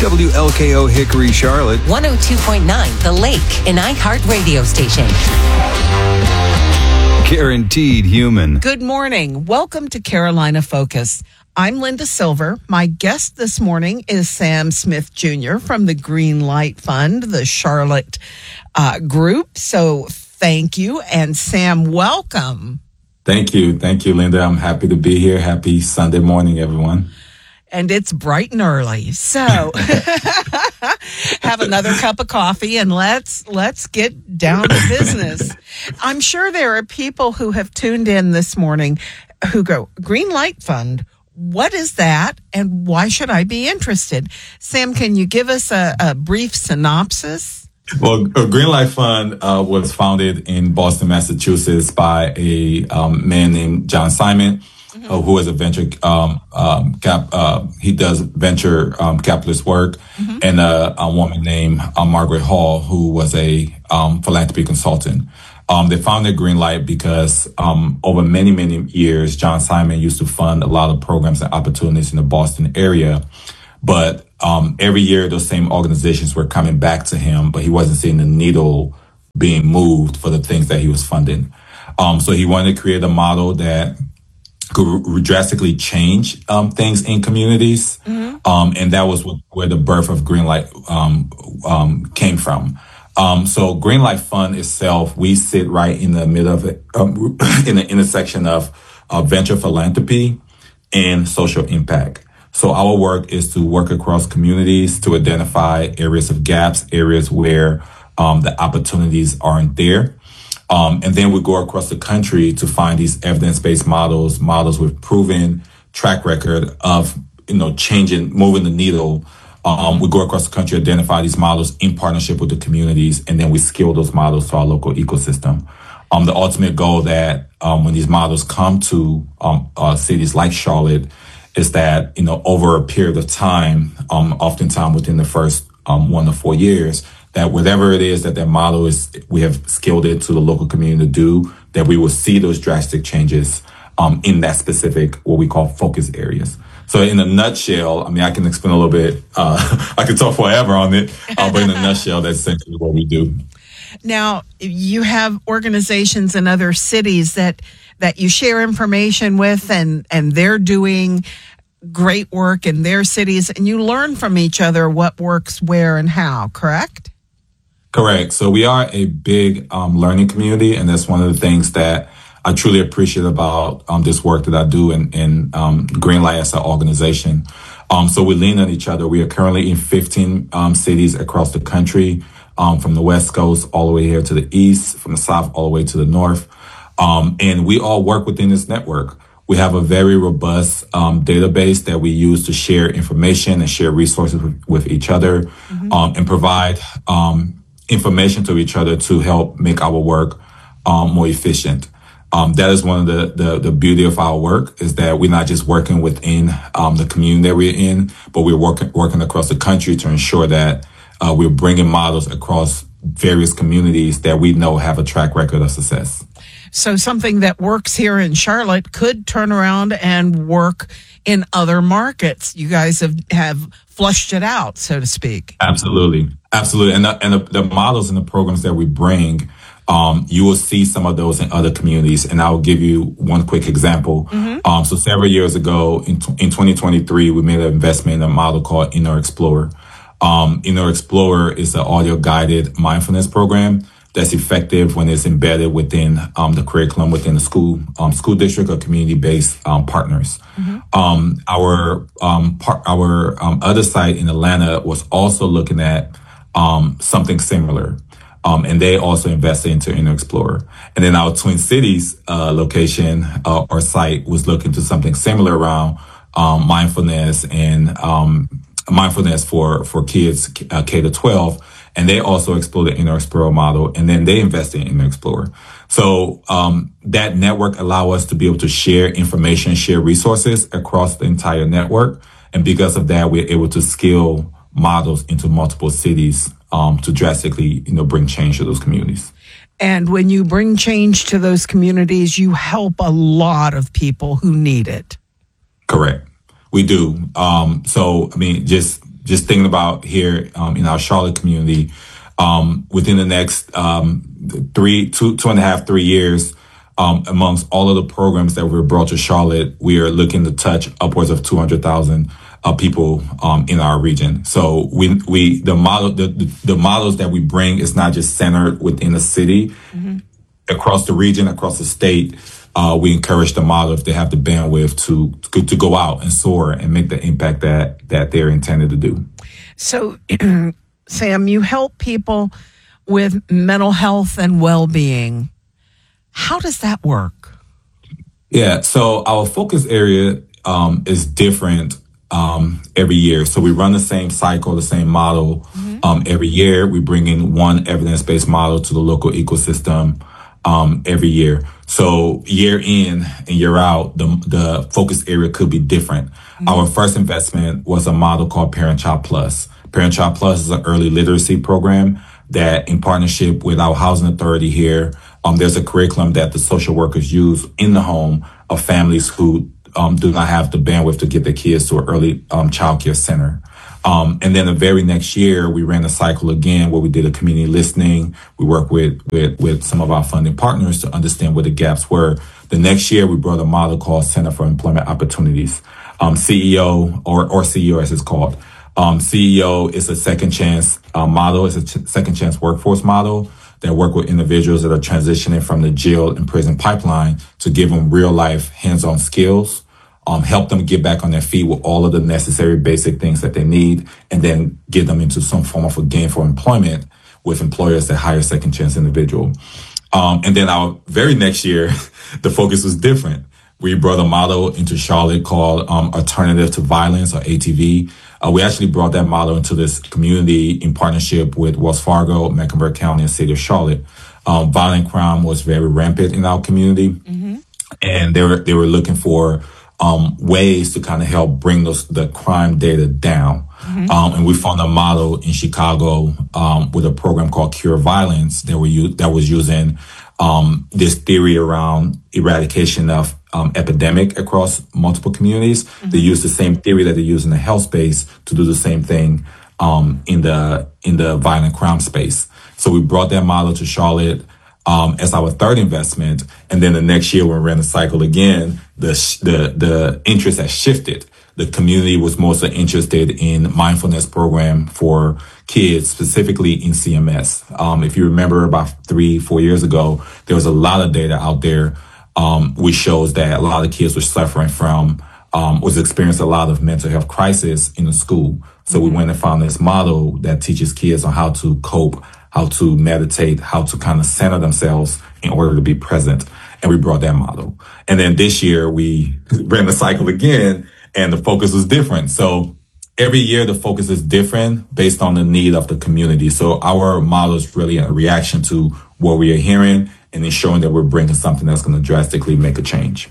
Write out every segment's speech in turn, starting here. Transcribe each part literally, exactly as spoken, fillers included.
W L K O Hickory, Charlotte. one oh two point nine The Lake, an iHeart radio station. Guaranteed human. Good morning. Welcome to Carolina Focus. I'm Linda Silver. My guest this morning is Sam Smith Junior from the Green Light Fund, the Charlotte uh, group. So thank you. And Sam, welcome. Thank you. Thank you, Linda. I'm happy to be here. Happy Sunday morning, everyone. And it's bright and early. So have another cup of coffee and let's let's get down to business. I'm sure there are people who have tuned in this morning who go, Green Light Fund, what is that and why should I be interested? Sam, can you give us a, a brief synopsis? Well, a Green Light Fund uh, was founded in Boston, Massachusetts by a um, man named John Simon. Mm-hmm. Uh, who is a venture um, um, cap? Uh, he does venture um, capitalist work, mm-hmm. and uh, a woman named uh, Margaret Hall, who was a um, philanthropy consultant. Um, they founded Green Light because um, over many many years, John Simon used to fund a lot of programs and opportunities in the Boston area, but um, every year those same organizations were coming back to him, but he wasn't seeing the needle being moved for the things that he was funding. Um, so he wanted to create a model that could drastically change um, things in communities. Mm-hmm. Um, and that was what, where the birth of Green Light um, um, came from. Um, so Green Light Fund itself, we sit right in the middle of it, um, in the intersection of uh, venture philanthropy and social impact. So our work is to work across communities to identify areas of gaps, areas where um, the opportunities aren't there. Um, and then we go across the country to find these evidence-based models, models with proven track record of, you know, changing, moving the needle. Um, we go across the country, identify these models in partnership with the communities, and then we scale those models to our local ecosystem. Um, the ultimate goal that um, when these models come to um, uh, cities like Charlotte is that, you know, over a period of time, um, oftentimes within the first um, one to four years, that whatever it is that that model is, we have scaled it to the local community to do, that we will see those drastic changes um, in that specific, what we call focus areas. So in a nutshell, I mean, I can explain a little bit, uh, I could talk forever on it, uh, but in a nutshell, that's essentially what we do. Now, you have organizations in other cities that, that you share information with and, and they're doing great work in their cities and you learn from each other what works where and how, correct? Correct. So we are a big um, learning community, and that's one of the things that I truly appreciate about um, this work that I do in, in um, Green Light as an organization. Um, so we lean on each other. We are currently in fifteen um, cities across the country, um, from the West Coast all the way here to the East, from the South all the way to the North. Um, and we all work within this network. We have a very robust um, database that we use to share information and share resources with, with each other, mm-hmm. um, and provide um, information to each other to help make our work um, more efficient. Um, that is one of the, the, the beauty of our work, is that we're not just working within um, the community that we're in, but we're working working across the country to ensure that uh, we're bringing models across various communities that we know have a track record of success. So something that works here in Charlotte could turn around and work in other markets. You guys have, have flushed it out, so to speak. Absolutely. Absolutely. And the, and the, the models and the programs that we bring, um, you will see some of those in other communities. And I'll give you one quick example. Mm-hmm. Um, so several years ago, in, in twenty twenty-three, we made an investment in a model called Inner Explorer. Um, Inner Explorer is an audio guided mindfulness program that's effective when it's embedded within um, the curriculum within the school um, school district or community-based um, partners. Mm-hmm. Um, our um, par- our um, other site in Atlanta was also looking at um, something similar, um, and they also invested into Inner Explorer. And then our Twin Cities uh, location uh, or site was looking to something similar around um, mindfulness and um, mindfulness for for kids uh, K to twelve. And they also explored the Inner Explorer model, and then they invested in Inner Explorer. So um, that network allow us to be able to share information, share resources across the entire network. And because of that, we're able to scale models into multiple cities um, to drastically, you know, bring change to those communities. And when you bring change to those communities, you help a lot of people who need it. Correct. We do. Um, so, I mean, just just thinking about here um, in our Charlotte community, um, within the next um, three, two, two and a half, three years, um, amongst all of the programs that were brought to Charlotte, we are looking to touch upwards of two hundred thousand uh, people um, in our region. So we we the model the, the the models that we bring is not just centered within the city, mm-hmm. across the region, across the state. Uh, we encourage the model if they have the bandwidth to, to to go out and soar and make the impact that that they're intended to do. So, Sam, you help people with mental health and well-being. How does that work? Yeah, so our focus area um, is different um, every year. So we run the same cycle, the same model mm-hmm. um, every year. We bring in one evidence-based model to the local ecosystem um, every year. So year in and year out, the the focus area could be different. Mm-hmm. Our first investment was a model called Parent Child Plus. Parent Child Plus is an early literacy program that, in partnership with our housing authority here, um, there's a curriculum that the social workers use in the home of families who um, do not have the bandwidth to get their kids to an early um, child care center. Um, and then the very next year, we ran a cycle again where we did a community listening. We worked with, with, with some of our funding partners to understand what the gaps were. The next year, we brought a model called Center for Employment Opportunities, um, C E O or, or C E O as it's called. Um, C E O is a second chance uh, model. It's a ch- second chance workforce model that work with individuals that are transitioning from the jail and prison pipeline to give them real life hands-on skills. Um, help them get back on their feet with all of the necessary basic things that they need, and then get them into some form of a gainful employment with employers that hire second chance individual. Um, and then our very next year, the focus was different. We brought a model into Charlotte called um, Alternative to Violence, or A T V. Uh, we actually brought that model into this community in partnership with Wells Fargo, Mecklenburg County, and City of Charlotte. Um, violent crime was very rampant in our community, mm-hmm. and they were they were looking for Um, ways to kind of help bring those the crime data down. Mm-hmm. Um, and we found a model in Chicago um, with a program called Cure Violence that were u- that was using um, this theory around eradication of um, epidemic across multiple communities. Mm-hmm. They use the same theory that they use in the health space to do the same thing um, in the in the violent crime space. So we brought that model to Charlotte Um, as our third investment, and then the next year when we ran the cycle again, the the the interest has shifted. The community was mostly interested in mindfulness program for kids, specifically in C M S. Um, if you remember, about three, four years ago, there was a lot of data out there um, which shows that a lot of kids were suffering from, um, was experiencing a lot of mental health crisis in the school. So we went and found this model that teaches kids on how to cope, how to meditate, how to kind of center themselves in order to be present. And we brought that model. And then this year we ran the cycle again, and the focus was different. So every year the focus is different based on the need of the community. So our model is really a reaction to what we are hearing and ensuring that we're bringing something that's going to drastically make a change.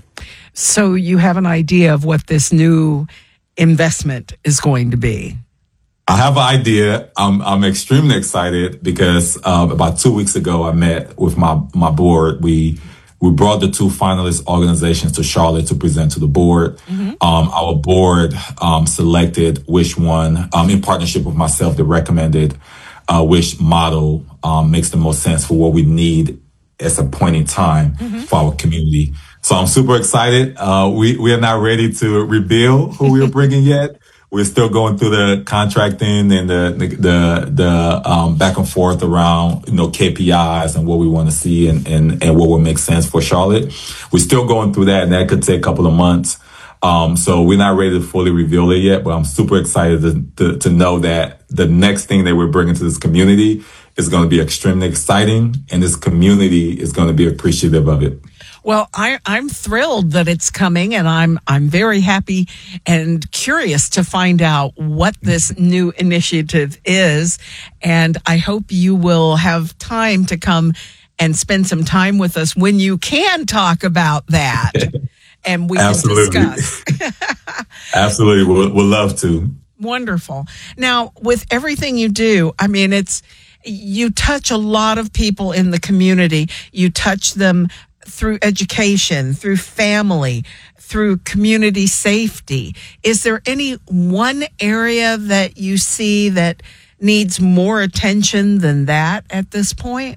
So you have an idea of what this new investment is going to be? I have an idea. I'm I'm extremely excited because um, about two weeks ago I met with my my board. We we brought the two finalist organizations to Charlotte to present to the board. Mm-hmm. Um, our board um, selected which one, um, in partnership with myself, they recommended uh, which model um, makes the most sense for what we need at a point in time mm-hmm. for our community. So I'm super excited. Uh, we we are not ready to reveal who we are bringing yet. We're still going through the contracting and the the the, the um, back and forth around, you know, K P Is and what we want to see and, and, and what would make sense for Charlotte. We're still going through that, and that could take a couple of months. Um, so we're not ready to fully reveal it yet, but I'm super excited to, to, to know that the next thing that we're bringing to this community is going to be extremely exciting, and this community is going to be appreciative of it. Well, I, I'm thrilled that it's coming, and I'm I'm very happy and curious to find out what this new initiative is. And I hope you will have time to come and spend some time with us when you can talk about that, and we Absolutely. can discuss. Absolutely, we'll, we'll love to. Wonderful. Now, with everything you do, I mean, it's you touch a lot of people in the community. You touch them through education, through family, through community safety. Is there any one area that you see that needs more attention than that at this point?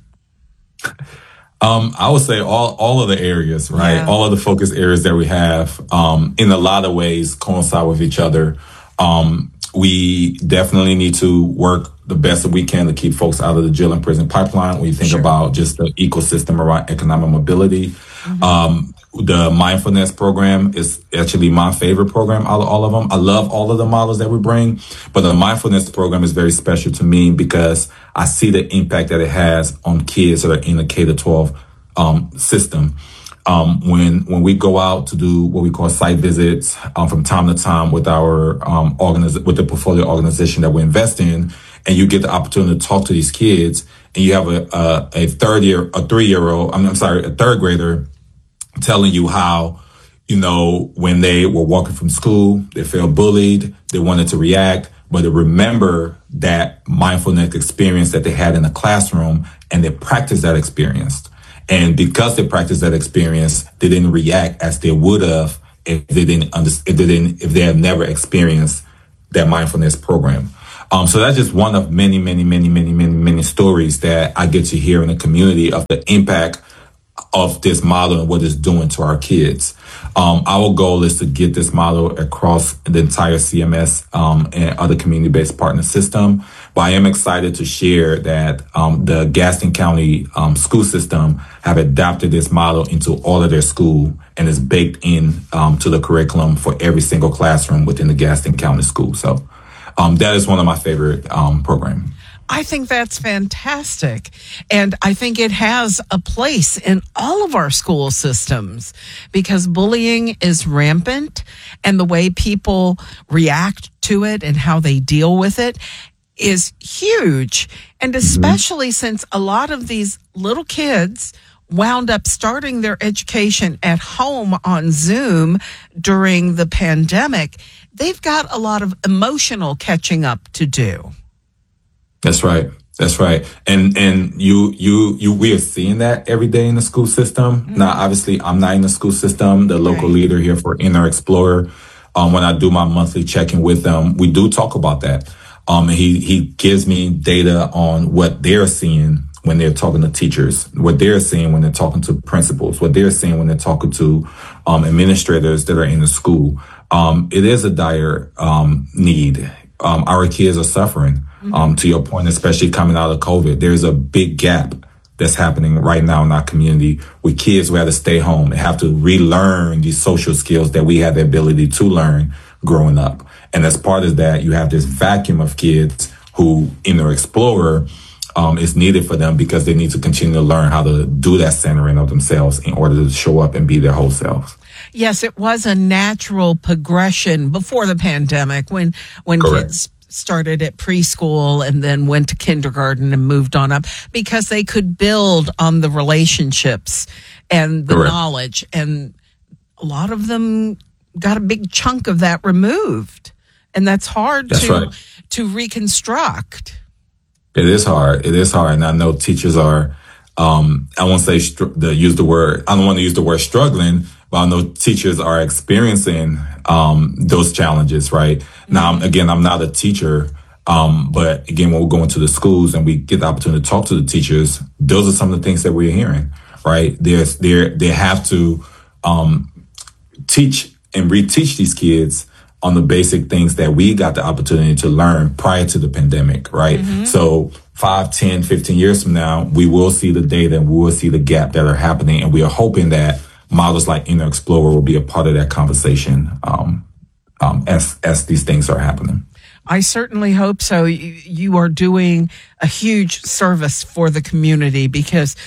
Um, I would say all, all of the areas, right? Yeah. All of the focus areas that we have, um, in a lot of ways coincide with each other. Um, we definitely need to work the best that we can to keep folks out of the jail and prison pipeline. When you think Sure. about just the ecosystem around economic mobility, mm-hmm. um, the mindfulness program is actually my favorite program out of all of them. I love all of the models that we bring, but the mindfulness program is very special to me because I see the impact that it has on kids that are in the K to twelve um, system. Um, when when we go out to do what we call site visits um, from time to time with our um, organiz- with the portfolio organization that we invest in, and you get the opportunity to talk to these kids, and you have a a, a third year, a three year old, I'm, I'm sorry, a third grader telling you how, you know, when they were walking from school, they felt bullied, they wanted to react, but to remember that mindfulness experience that they had in the classroom, and they practiced that experience. And because they practiced that experience, they didn't react as they would have if they didn't understand, if they didn't, if they have never experienced that mindfulness program. Um, so that's just one of many, many, many, many, many, many stories that I get to hear in the community of the impact of this model and what it's doing to our kids. Um, our goal is to get this model across the entire C M S um, and other community-based partner system. But I am excited to share that um, the Gaston County um, school system have adapted this model into all of their school and is baked in um, to the curriculum for every single classroom within the Gaston County school. So um, that is one of my favorite um, programs. I think that's fantastic. And I think it has a place in all of our school systems because bullying is rampant, and the way people react to it and how they deal with it is huge. And especially mm-hmm. since a lot of these little kids wound up starting their education at home on Zoom during the pandemic, they've got a lot of emotional catching up to do. That's right. That's right. And and you you you we are seeing that every day in the school system. Mm-hmm. Now, obviously, I'm not in the school system. The local right. leader here for Inner Explorer, um, when I do my monthly check-in with them, we do talk about that. Um, and he he gives me data on what they're seeing when they're talking to teachers, what they're seeing when they're talking to principals, what they're seeing when they're talking to um, administrators that are in the school. Um, it is a dire um, need. Um, our kids are suffering. Um, to your point, especially coming out of COVID, there's a big gap that's happening right now in our community with kids who have to stay home and have to relearn these social skills that we had the ability to learn growing up. And as part of that, you have this vacuum of kids who Inner Explorer um, is needed for them because they need to continue to learn how to do that centering of themselves in order to show up and be their whole selves. Yes, it was a natural progression before the pandemic when when Correct. kids started at preschool and then went to kindergarten and moved on up because they could build on the relationships and the Correct. knowledge. And a lot of them got a big chunk of that removed. And that's hard that's to right. to reconstruct. It is hard. It is hard. And I know teachers are, um, I won't say str- the use the word, I don't want to use the word struggling, but I know teachers are experiencing um, those challenges, right? Mm-hmm. Now, again, I'm not a teacher, um, but again, when we go into the schools and we get the opportunity to talk to the teachers, those are some of the things that we're hearing, right? There's, there, they have to um, teach and reteach these kids on the basic things that we got the opportunity to learn prior to the pandemic, right? Mm-hmm. So five, ten, fifteen years from now, we will see the data and we will see the gap that are happening. And we are hoping that models like Inner Explorer will be a part of that conversation um, um, as as these things are happening. I certainly hope so. You, you are doing a huge service for the community because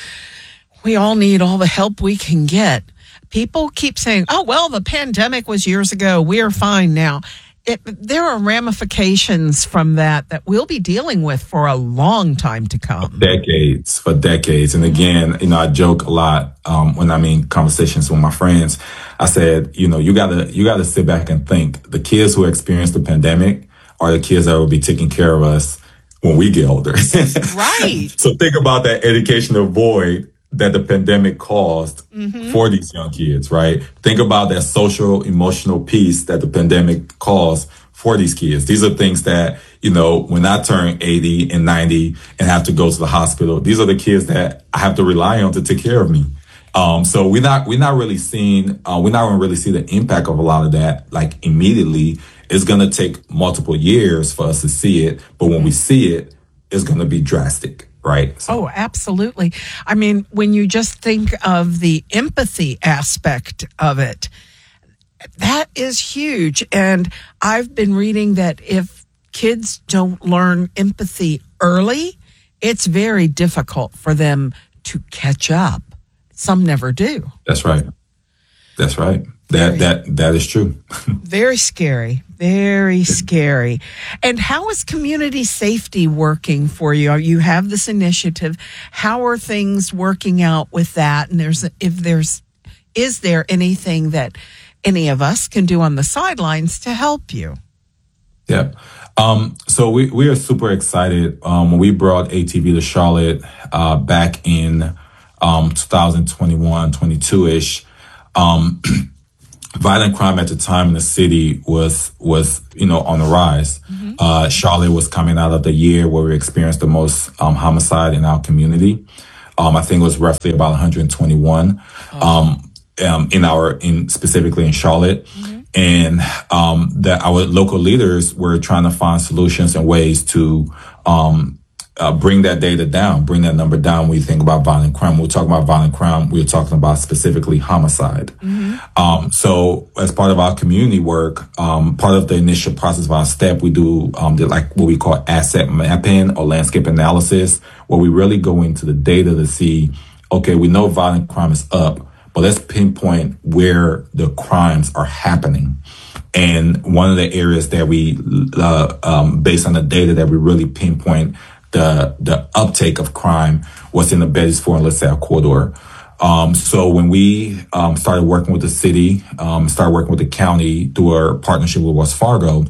we all need all the help we can get. People keep saying, oh, well, the pandemic was years ago. We are fine now. It, there are ramifications from that that we'll be dealing with for a long time to come. Decades, for decades. And again, you know, I joke a lot um, when I'm in conversations with my friends. I said, you know, you gotta, you gotta sit back and think. The kids who experienced the pandemic are the kids that will be taking care of us when we get older. Right. So think about that educational void that the pandemic caused mm-hmm. for these young kids, right? Think about that social, emotional piece that the pandemic caused for these kids. These are things that, you know, when I turn eighty and ninety and have to go to the hospital, these are the kids that I have to rely on to take care of me. Um, so we're not, we're not really seeing, uh, we're not going to really see the impact of a lot of that, like immediately. It's going to take multiple years for us to see it. But when we see it, it's going to be drastic, right? So. Oh, absolutely. I mean, when you just think of the empathy aspect of it, that is huge. And I've been reading that if kids don't learn empathy early, it's very difficult for them to catch up. Some never do. That's right. That's right. That, very, that, that is true. Very scary. Very scary. And how is community safety working for you? You have this initiative. How are things working out with that? And there's, if there's, is there anything that any of us can do on the sidelines to help you? Yeah. Um, so we, we are super excited. Um, we brought A T V to Charlotte, uh, back in, um, twenty twenty-one, twenty-two-ish. Um, violent crime at the time in the city was, was, you know, on the rise. Mm-hmm. Uh, Charlotte was coming out of the year where we experienced the most, um, homicide in our community. Um, I think it was roughly about one hundred twenty-one, oh. um, um, in our, in specifically in Charlotte. Mm-hmm. And, um, that our local leaders were trying to find solutions and ways to, um, Uh, bring that data down, bring that number down when you think about violent crime. When we're talking about violent crime, we're talking about specifically homicide. Mm-hmm. Um, so as part of our community work, um, part of the initial process of our step, we do um, the, like what we call asset mapping or landscape analysis, where we really go into the data to see, okay, we know violent crime is up, but let's pinpoint where the crimes are happening. And one of the areas that we, uh, um, based on the data that we really pinpoint the the uptake of crime was in the Beatties-Ford and LaSalle corridor. Um, so when we um, started working with the city, um, started working with the county through our partnership with Wells Fargo,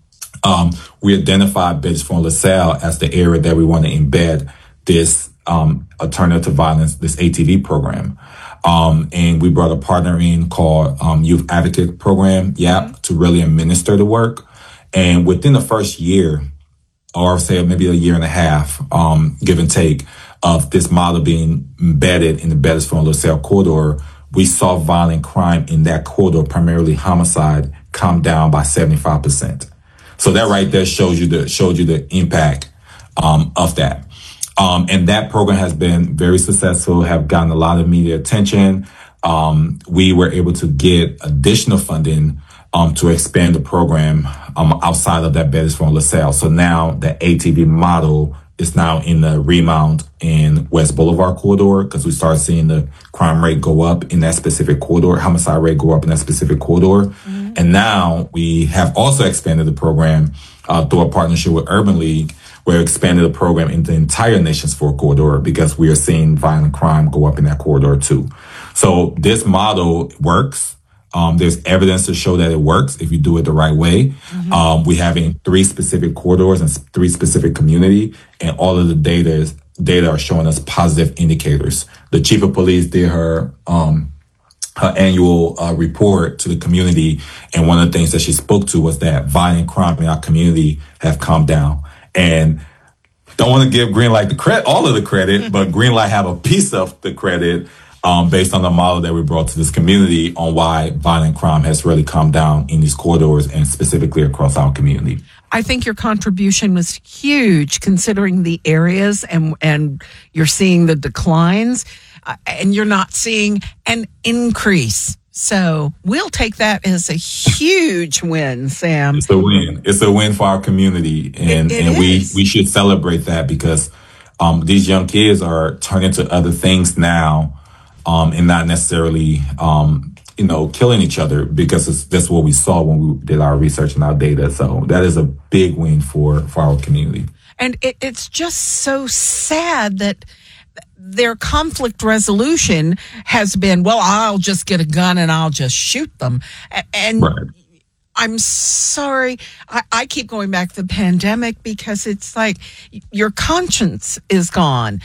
um, we identified Beatties-Ford and LaSalle as the area that we want to embed this um, alternative to violence, this A T V program. Um, and we brought a partner in called um, Youth Advocate Program, Y A P, to really administer the work. And within the first year, or I'll say maybe a year and a half, um, give and take, of this model being embedded in the Beatties-Ford and LaSalle corridor, we saw violent crime in that corridor, primarily homicide, come down by seventy-five percent. So that right there shows you the showed you the impact um, of that. Um, and that program has been very successful, have gotten a lot of media attention. Um, we were able to get additional funding Um, to expand the program um, outside of that Beatties-Ford and LaSalle. So now the A T V model is now in the Remount and West Boulevard corridor, because we started seeing the crime rate go up in that specific corridor, homicide rate go up in that specific corridor. Mm-hmm. And now we have also expanded the program uh, through a partnership with Urban League. We're expanded the program into the entire Nations Ford corridor because we are seeing violent crime go up in that corridor too. So this model works. Um, there's evidence to show that it works if you do it the right way. Mm-hmm. Um, we have in three specific corridors and three specific community, and all of the data is, data are showing us positive indicators. The chief of police did her um, her annual uh, report to the community, and one of the things that she spoke to was that violent crime in our community have calmed down. And don't want to give Greenlight the credit, all of the credit, mm-hmm. but Greenlight have a piece of the credit. Um, based on the model that we brought to this community on why violent crime has really come down in these corridors and specifically across our community. I think your contribution was huge considering the areas and, and you're seeing the declines uh, and you're not seeing an increase. So we'll take that as a huge win, Sam. It's a win. It's a win for our community. And, it, it and we, we should celebrate that because um, these young kids are turning to other things now. Um, and not necessarily, um, you know, killing each other because it's, that's what we saw when we did our research and our data. So that is a big win for, for our community. And it, it's just so sad that their conflict resolution has been, well, I'll just get a gun and I'll just shoot them. And right. I'm sorry. I, I keep going back to the pandemic because it's like your conscience is gone.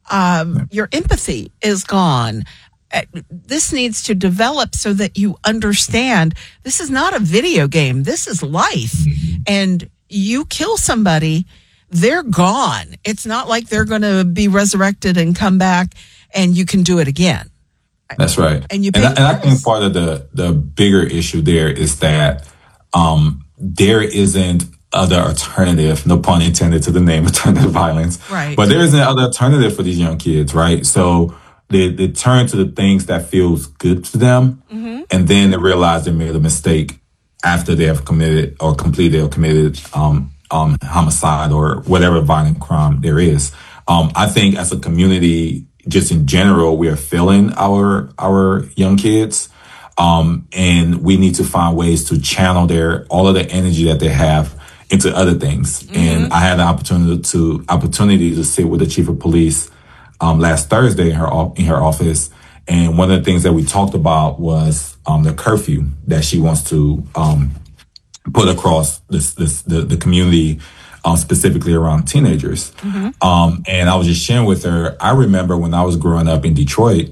Um, your empathy is gone. Uh, This needs to develop so that you understand this is not a video game. This is life. And you kill somebody, they're gone. It's not like they're going to be resurrected and come back and you can do it again. That's right. And you and, pay I, and I the think price. part of the, the bigger issue there is that um, there isn't other alternative, no pun intended to the name, alternative violence. Right. But there isn't other alternative for these young kids, right? So they, they turn to the things that feels good to them, Mm-hmm. and then they realize they made a mistake after they have committed or completed or committed um, um, homicide or whatever violent crime there is. Um, I think as a community, just in general, we are failing our our young kids, um, and we need to find ways to channel their all of the energy that they have into other things. Mm-hmm. And I had the opportunity to opportunity to sit with the chief of police um, last Thursday in her o- in her office, and one of the things that we talked about was um, the curfew that she wants to um, put across this this the, the community. Um, specifically around teenagers. Mm-hmm. Um, and I was just sharing with her, I remember when I was growing up in Detroit,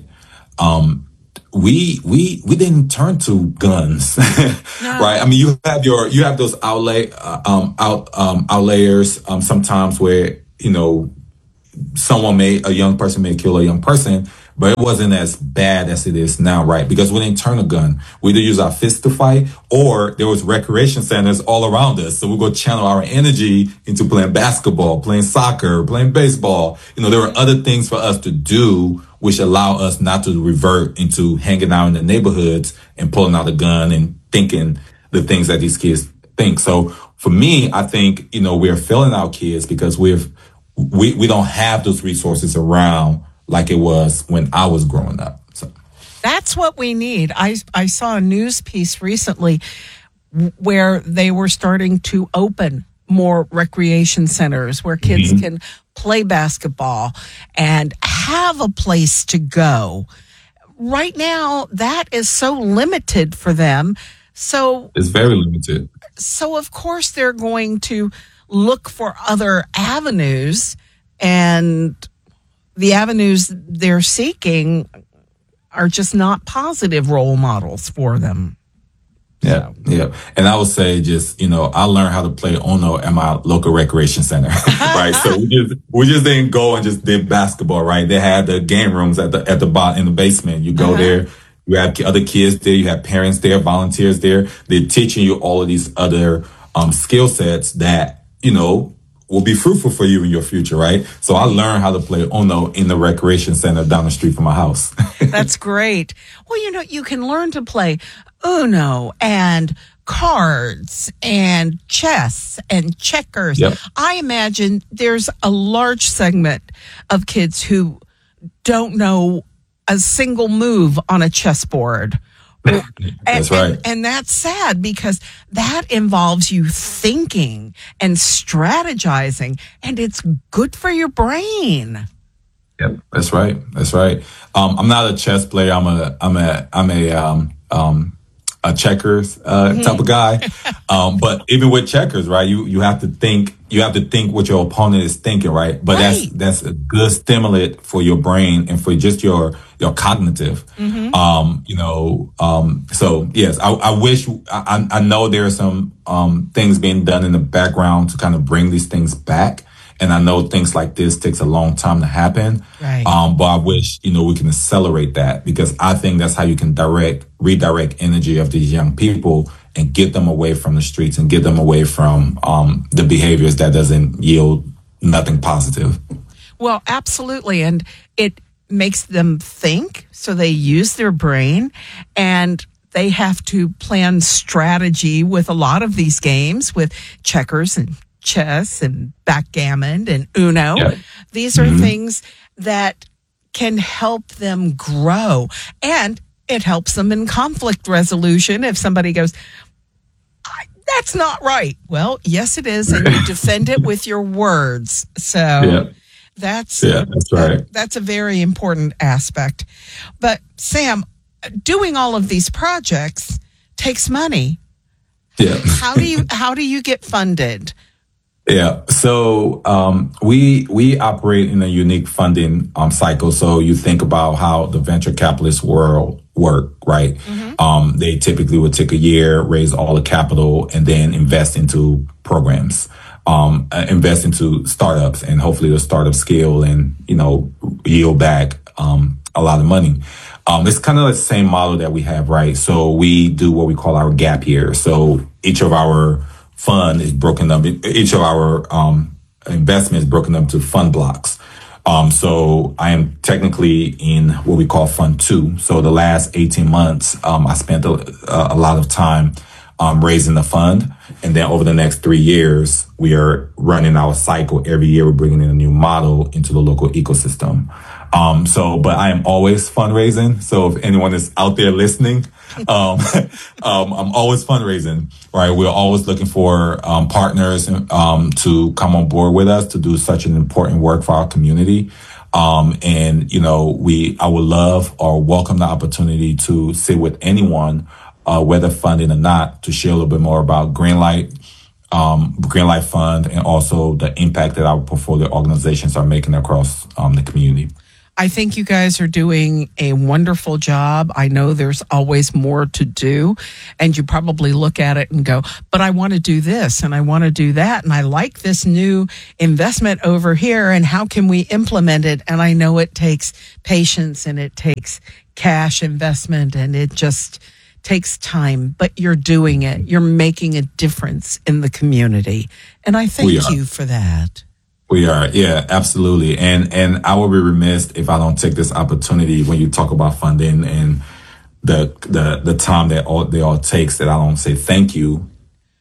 um, we, we, we didn't turn to guns, No. right? I mean, you have your, you have those outlay, uh, um, out, um, outlayers, um, sometimes where, you know, someone may, a young person may kill a young person, but it wasn't as bad as it is now, right? Because we didn't turn a gun. We either use our fists to fight, or there was recreation centers all around us. So we go channel our energy into playing basketball, playing soccer, playing baseball. You know, there were other things for us to do which allow us not to revert into hanging out in the neighborhoods and pulling out a gun and thinking the things that these kids think. So for me, I think, you know, we're failing our kids because we've, we, we don't have those resources around like it was when I was growing up. So That's what we need. I, I saw a news piece recently where they were starting to open more recreation centers where kids Mm-hmm. can play basketball and have a place to go. Right now, that is so limited for them. So, it's very limited. so of course, they're going to look for other avenues, and the avenues they're seeking are just not positive role models for them. Yeah, yeah. And I would say just, you know, I learned how to play Ono at my local recreation center, right? So we just, we just didn't go and just did basketball, right? They had the game rooms at the, at the bottom in the basement. You go Uh-huh. there, you have other kids there, you have parents there, volunteers there. They're teaching you all of these other, um, skill sets that, you know, will be fruitful for you in your future, right? So I learned how to play Ono in the recreation center down the street from my house. That's great. Well, you know, you can learn to play Uno and cards and chess and checkers. Yep. I imagine there's a large segment of kids who don't know a single move on a chessboard. That's and, right. And, and that's sad because that involves you thinking and strategizing, and it's good for your brain. Yep, that's right. That's right. Um, I'm not a chess player. I'm a, I'm a, I'm a, um, um, a checkers uh, Mm-hmm. type of guy. um, but even with checkers, right? You you have to think. You have to think what your opponent is thinking, right? But Right. that's that's a good stimulant for your brain and for just your your cognitive. Mm-hmm. Um, you know. Um, so yes, I, I wish. I, I know there are some um, things being done in the background to kind of bring these things back. And I know things like this takes a long time to happen. Right. Um, but I wish, you know, we can accelerate that, because I think that's how you can direct, redirect energy of these young people and get them away from the streets and get them away from um, the behaviors that doesn't yield nothing positive. Well, absolutely. And it makes them think, so they use their brain, and they have to plan strategy with a lot of these games, with checkers and chess and backgammon and Uno. Yeah. These are things that can help them grow, and it helps them in conflict resolution. If somebody goes, "I- that's not right. Well, yes, it is. And you defend it with your words. So Yeah. that's, Yeah, that's right. that- that's a very important aspect. But Sam, doing all of these projects takes money. Yeah. How do you, how do you get funded? Yeah. So um, we we operate in a unique funding um, cycle. So you think about how the venture capitalist world work, right? Mm-hmm. Um, they typically would take a year, raise all the capital, and then invest into programs, um, uh, invest into startups, and hopefully the startup scale and you know yield back um, a lot of money. Um, it's kind of the same model that we have, right? So we do what we call our gap year. So each of our fund is broken up. Each of our um, investment is broken up to fund blocks. Um, so I am technically in what we call fund two. So the last eighteen months, um, I spent a, a lot of time um, raising the fund. And then over the next three years, we are running our cycle. Every year, we're bringing in a new model into the local ecosystem. Um, so, but I am always fundraising. So if anyone is out there listening, um, um, I'm always fundraising, right? We're always looking for, um, partners, um, to come on board with us to do such an important work for our community. Um, and, you know, we, I would love or welcome the opportunity to sit with anyone, uh, whether funding or not, to share a little bit more about Greenlight, um, Greenlight Fund, and also the impact that our portfolio organizations are making across, um, the community. I think you guys are doing a wonderful job. I know there's always more to do, and you probably look at it and go, but I want to do this and I want to do that. And I like this new investment over here. And how can we implement it? And I know it takes patience and it takes cash investment and it just takes time, but you're doing it. You're making a difference in the community. And I thank you for that. We are, yeah, absolutely. And and I will be remiss if I don't take this opportunity when you talk about funding and the the the time that all they all takes that I don't say thank you.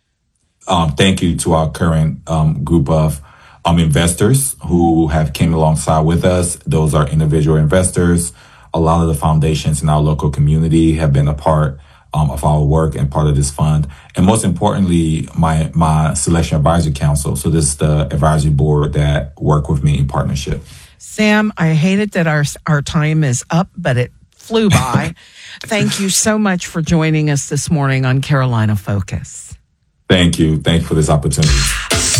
Um, thank you to our current um, group of um, investors who have came alongside with us. Those are individual investors. A lot of the foundations in our local community have been a part Um, of our work and part of this fund. And most importantly, my my Selection Advisory Council. So this is the advisory board that work with me in partnership. Sam, I hate it that our our time is up, but it flew by. Thank you so much for joining us this morning on Carolina Focus. Thank you. Thank you for this opportunity.